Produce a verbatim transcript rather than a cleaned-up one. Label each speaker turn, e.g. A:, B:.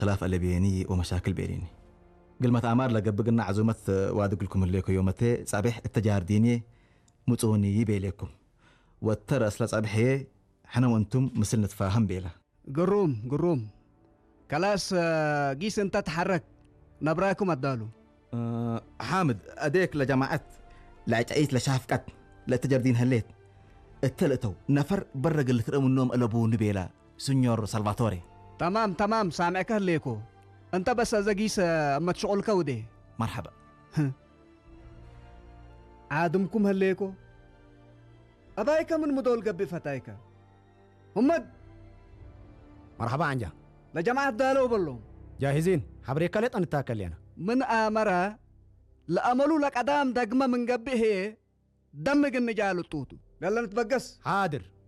A: خلاف اللي ومشاكل بيني قل ما تأمر لقبقنا عزومة وادق لكم الليكو يومتي صباح التجار ديني متوني يبي لكم والترى أصلا صباح هي حنا وانتم مثل نتفاهم بيلا
B: قروم قروم كلاس قيس انت تحرك نبراكم الدالو
A: أه حامد أديك لجماعات لا تعيش لشافكات لا تجردين هليت التلتو نفر برق اللي ترموا النوم ألبو نبيلا سنيور سالفاتوري
B: تمام تمام سامعك هليكو انت بس ازاقيس اما تشغل كودي
A: مرحبا
B: عادمكم هليكو أبايك من مدول قبي فتايك همد
C: مرحبا عنجا
B: لجماعة دالو بلو
C: جاهزين حبريك ليت أن تاكل لنا
B: من آمرها لأملو لك أدام دقمة من قبي هي دمج النجال الطوتو يلا نتبقس
C: حاضر